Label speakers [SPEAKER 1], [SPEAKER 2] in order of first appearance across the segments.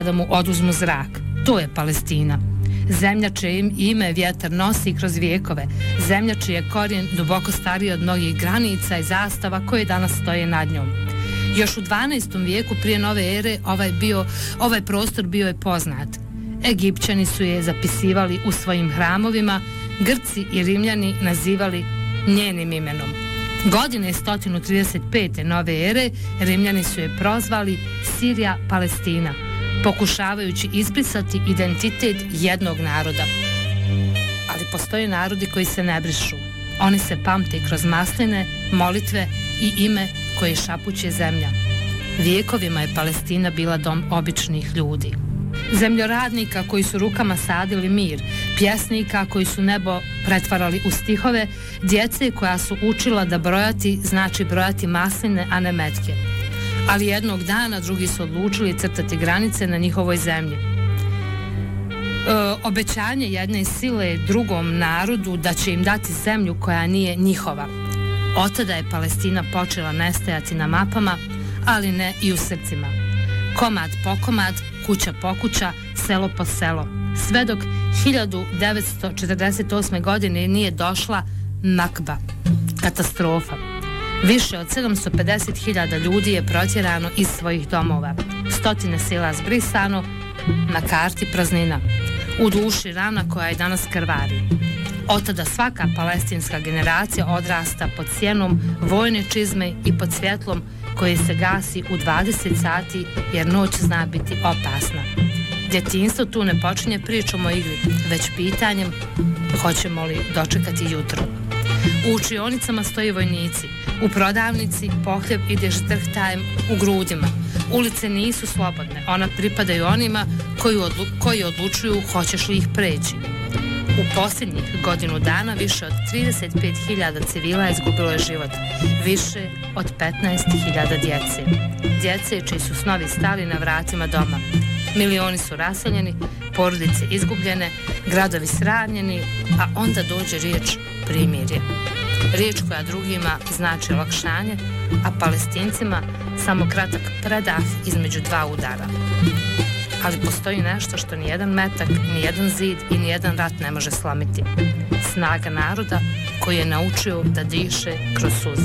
[SPEAKER 1] da mu oduzmu zrak. To je Palestina. Zemlja čije ime vjetar nosi kroz vijekove. Zemlja čiji je korijen duboko stariji od mnogih granica i zastava koje danas stoje nad njom. Još u 12. vijeku prije nove ere ovaj prostor bio je poznat. Egipćani su je zapisivali u svojim hramovima, Grci i Rimljani nazivali njenim imenom. Godine 135. nove ere Rimljani su je prozvali Sirija Palestina, pokušavajući izbrisati identitet jednog naroda. Ali postoje narodi koji se ne brišu. Oni se pamte kroz masline, molitve i ime koje šapuće zemlja. Vijekovima je Palestina bila dom običnih ljudi. Zemljoradnika koji su rukama sadili mir, pjesnika koji su nebo pretvarali u stihove, djece koja su učila da brojati znači brojati masline, a ne metke. Ali jednog dana drugi su odlučili crtati granice na njihovoj zemlji. Obećanje jedne sile drugom narodu da će im dati zemlju koja nije njihova. Otada je Palestina počela nestajati na mapama, ali ne i u srcima. Komad po komad, kuća po kuća, selo po selo. Sve dok 1948. godine nije došla Nakba, katastrofa. Više od 750.000 ljudi je protjerano iz svojih domova. Stotine sela zbrisano, na karti praznina. U duši rana koja je danas krvari. Otada svaka palestinska generacija odrasta pod sjenom vojne čizme i pod svjetlom koje se gasi u 20 sati jer noć zna biti opasna. Djetinjstvo tu ne počinje pričom o igri, već pitanjem hoćemo li dočekati jutro. U učionicama stoji vojnici, u prodavnici pohljeb ide ždrhtajem u grudima. Ulice nisu slobodne, ona pripadaju onima koji odlučuju hoćeš li ih preći. U posljednjih godinu dana više od 35.000 civila izgubilo je život, više od 15.000 djece. Djece čiji su snovi stali na vratima doma. Milioni su raseljeni, porodice izgubljene, gradovi sravnjeni, a onda dođe riječ primirje. Riječ koja drugima znači olakšanje, a Palestincima samo kratak predah između dva udara. Ali postoji nešto što nijedan metak, nijedan zid i nijedan rat ne može slomiti. Snaga naroda koji je naučio da diše kroz suze.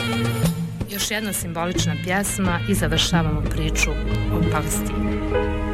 [SPEAKER 1] Još jedna simbolična pjesma i završavamo priču o Palestini.